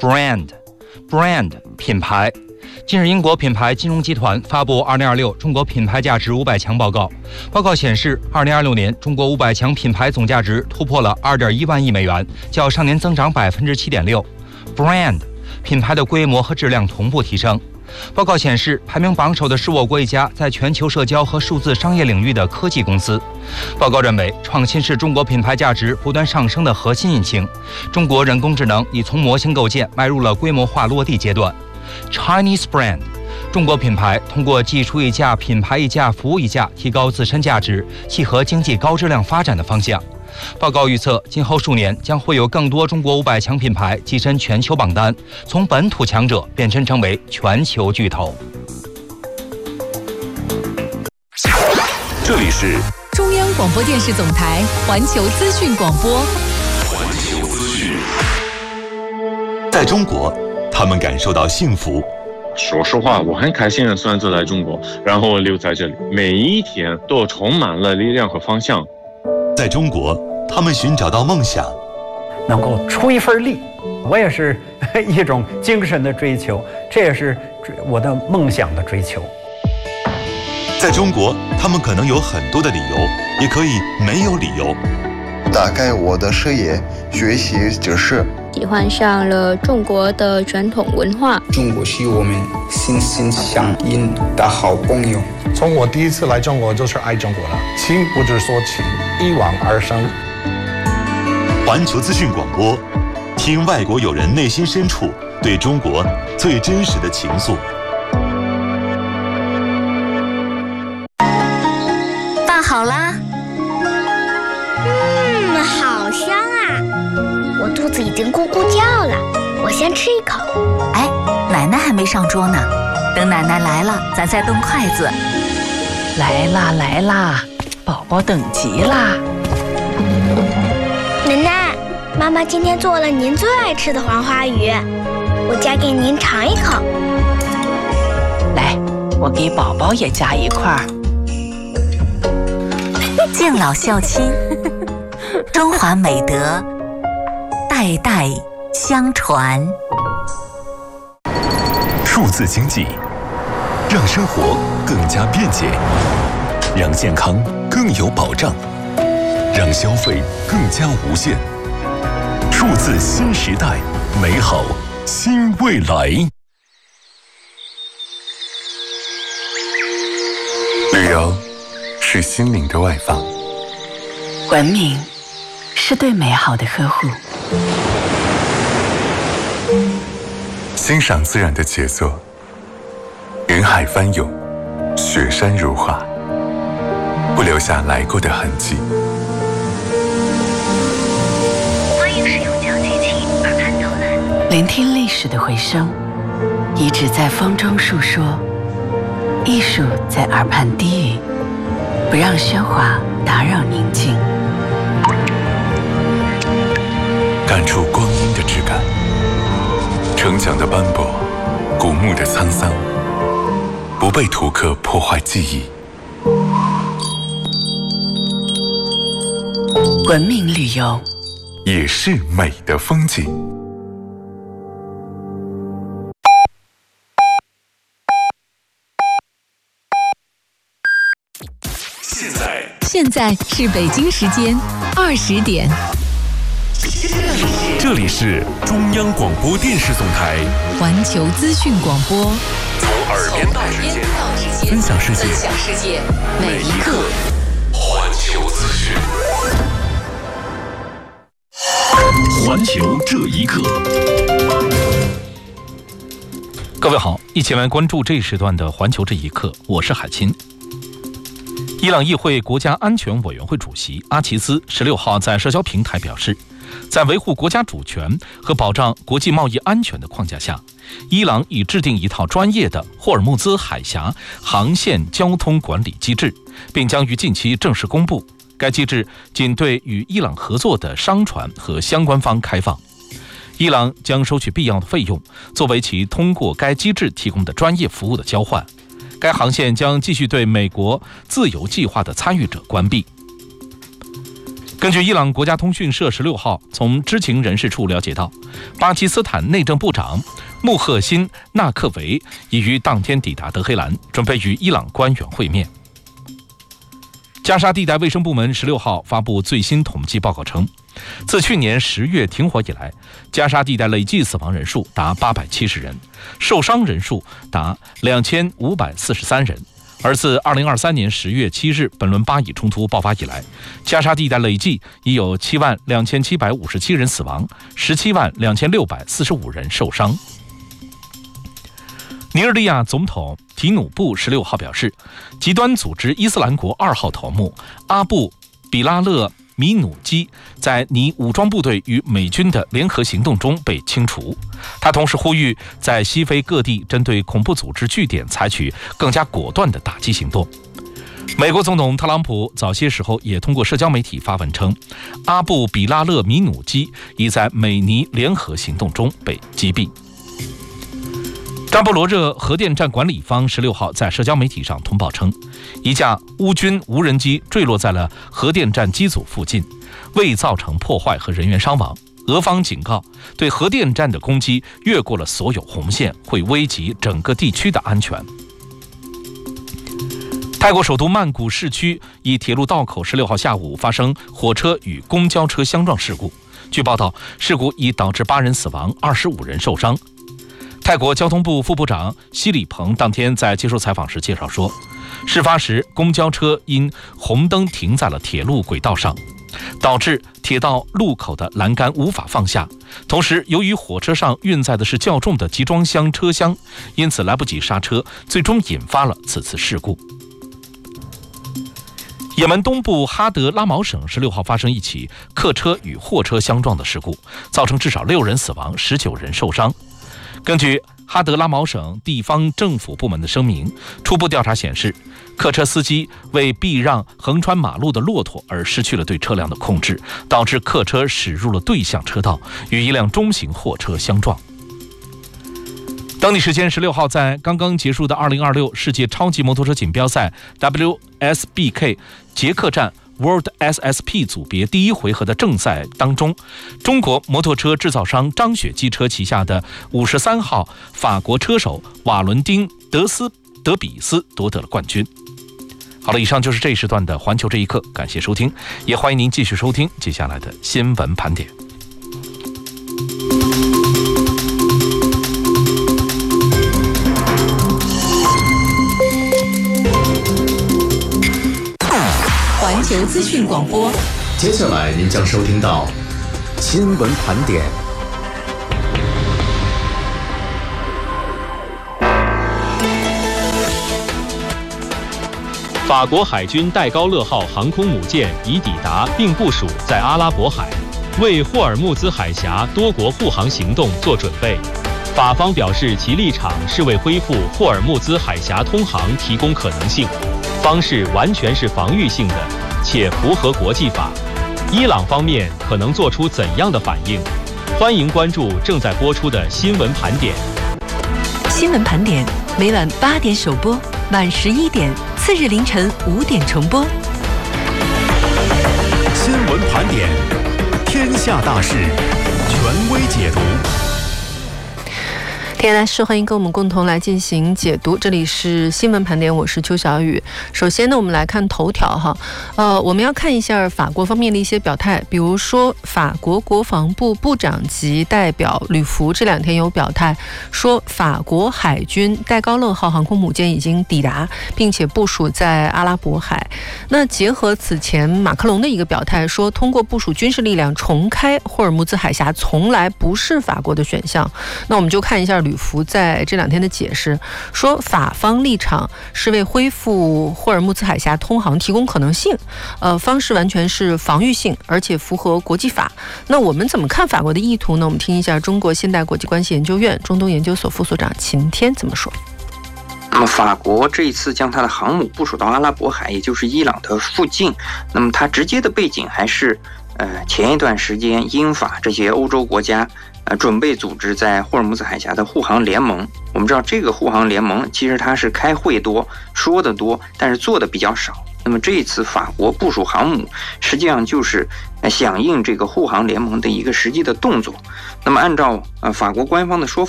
brand 品牌。近日，英国品牌金融集团发布2026中国品牌价值500强报告。报告显示，2026年中国500强品牌总价值突破了2.1万亿美元，较上年增长7.6%。brand 品牌的规模和质量同步提升。报告显示，排名榜首的是我国一家在全球社交和数字商业领域的科技公司。报告认为，创新是中国品牌价值不断上升的核心引擎。中国人工智能已从模型构建迈入了规模化落地阶段。Chinese brand 中国品牌通过技术溢价、品牌溢价、服务溢价，提高自身价值，契合经济高质量发展的方向。报告预测，今后数年将会有更多中国500强品牌跻身全球榜单，从本土强者变身成为全球巨头。 这里是中央广播电视总台环球资讯广播。 环球资讯。在中国，他们感受到幸福。 说实话，我很开心的选择来中国，然后留在这里，每一天都充满了力量和方向。 在中国，他们寻找到梦想， 能够出一份力，我也是一种精神的追求，这也是我的梦想的追求。 在中国，他们可能有很多的理由，也可以没有理由。 打开我的视野，学习知识， 喜欢上了中国的传统文化。 中国是我们心心相印的好朋友。 从我第一次来中国就是爱中国了，情不知所起，一往而生。 环球资讯广播，听外国友人内心深处对中国最真实的情愫。 饭好啦。 好香啊！我肚子已经咕咕叫了，我先吃一口。 哎，奶奶还没上桌呢，等奶奶来了，咱再动筷子。 来啦来啦，宝宝等急啦！ 奶奶，妈妈今天做了您最爱吃的黄花鱼，我夹给您尝一口。 来，我给宝宝也夹一块儿。 敬老孝亲，中华美德代代相传。 数字经济让生活更加便捷，让健康更有保障，让消费更加无限。数字新时代，美好新未来。 旅游是心灵的外放， 文明是对美好的呵护， 欣赏自然的杰作，云海翻涌，雪山如画，不留下来过的痕迹。 欢迎使用讲解器耳畔导览， 聆听历史的回声，遗址在风中述说，艺术在耳畔低语，不让喧哗打扰宁静。 感触光阴的质感，城墙的斑驳，古墓的沧桑，不被图刻破坏记忆。 文明旅游也是美的风景。 现在是北京时间20点。 这里是中央广播电视总台环球资讯广播， 从耳边到指尖，分享世界，每一刻环球资讯。环球这一刻， 各位好，一起来关注这一时段的环球这一刻，我是海清。伊朗议会国家安全委员会主席阿齐兹16号在社交平台表示，在维护国家主权和保障国际贸易安全的框架下，伊朗已制定一套专业的霍尔木兹海峡航线交通管理机制，并将于近期正式公布。该机制仅对与伊朗合作的商船和相关方开放。伊朗将收取必要的费用，作为其通过该机制提供的专业服务的交换。该航线将继续对美国自由计划的参与者关闭。 根据伊朗国家通讯社16号从知情人士处了解到，巴基斯坦内政部长穆赫辛·纳克维已于当天抵达德黑兰，准备与伊朗官员会面。加沙地带卫生部门16号发布最新统计报告称，自去年10月停火以来，加沙地带累计死亡人数达870人，受伤人数达2543人。而自2023年10月7日本轮巴以冲突爆发以来，加沙地带累计已有72757人死亡，172645人受伤。尼日利亚总统提努布16号表示，极端组织伊斯兰国2号头目阿布比拉勒米努基在尼武装部队与美军的联合行动中被清除。他同时呼吁在西非各地针对恐怖组织据点采取更加果断的打击行动。美国总统特朗普早些时候也通过社交媒体发文称，阿布比拉勒米努基已在美尼联合行动中被击毙。扎波罗热核电站管理方16号在社交媒体上通报称，一架乌军无人机坠落在了核电站机组附近，未造成破坏和人员伤亡。俄方警告，对核电站的攻击越过了所有红线，会危及整个地区的安全。泰国首都曼谷市区一铁路道口16号下午发生火车与公交车相撞事故，据报道，事故已导致8人死亡，25人受伤。泰国交通部副部长希里彭当天在接受采访时介绍说，事发时公交车因红灯停在了铁路轨道上，导致铁道路口的栏杆无法放下，同时由于火车上运载的是较重的集装箱车厢，因此来不及刹车，最终引发了此次事故。也门东部哈德拉毛省16号发生一起客车与货车相撞的事故，造成至少6人死亡，19人受伤。根据哈德拉毛省地方政府部门的声明，初步调查显示，客车司机为避让横穿马路的骆驼而失去了对车辆的控制，导致客车驶入了对向车道，与一辆中型货车相撞。当地时间16号，在刚刚结束的2026世界超级摩托车锦标赛 WSBK 捷克站 World SSP 组别第一回合的正赛当中，中国摩托车制造商张雪机车旗下的53号法国车手瓦伦丁德比斯夺得了冠军。好了，以上就是这一时段的环球这一刻，感谢收听，也欢迎您继续收听接下来的新闻盘点。 环球资讯广播， 接下来您将收听到新闻盘点。 法国海军戴高乐号航空母舰已抵达并部署在阿拉伯海，为霍尔木兹海峡多国护航行动做准备。法方表示，其立场是为恢复霍尔木兹海峡通航提供可能性，方式完全是防御性的，且符合国际法。伊朗方面可能做出怎样的反应？欢迎关注正在播出的新闻盘点。 新闻盘点每晚8点首播，晚11点，次日凌晨5点重播。 新闻盘点，天下大事，权威解读。 天大事，欢迎跟我们共同来进行解读。这里是新闻盘点，我是邱小雨。首先呢，我们来看头条哈。我们要看一下法国方面的一些表态，比如说法国国防部部长级代表吕福这2天有表态，说法国海军戴高乐号航空母舰已经抵达，并且部署在阿拉伯海。那结合此前马克龙的一个表态，说通过部署军事力量重开霍尔木兹海峡从来不是法国的选项。那我们就看一下吕福在这2天的解释，说法方立场是为恢复霍尔木兹海峡通航提供可能性，方式完全是防御性，而且符合国际法。那我们怎么看法国的意图呢？我们听一下中国现代国际关系研究院中东研究所副所长秦天怎么说。 那么法国这一次将它的航母部署到阿拉伯海，也就是伊朗的附近，那么它直接的背景还是前一段时间英法这些欧洲国家准备组织在霍尔木兹海峡的护航联盟。我们知道这个护航联盟其实它是开会多，说的多，但是做的比较少。那么这一次法国部署航母，实际上就是响应这个护航联盟的一个实际的动作。那么按照法国官方的说法，